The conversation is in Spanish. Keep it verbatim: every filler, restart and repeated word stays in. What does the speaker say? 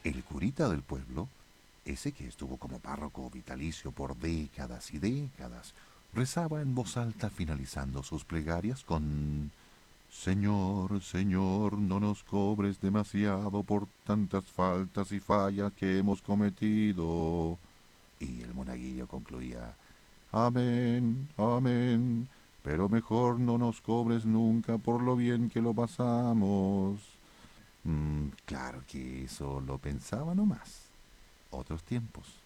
El curita del pueblo, ese que estuvo como párroco vitalicio por décadas y décadas, rezaba en voz alta finalizando sus plegarias con: Señor, Señor, no nos cobres demasiado por tantas faltas y fallas que hemos cometido. Y el monaguillo concluía: Amén, amén, pero mejor no nos cobres nunca por lo bien que lo pasamos. Mm, claro que eso lo pensaba nomás. Otros tiempos.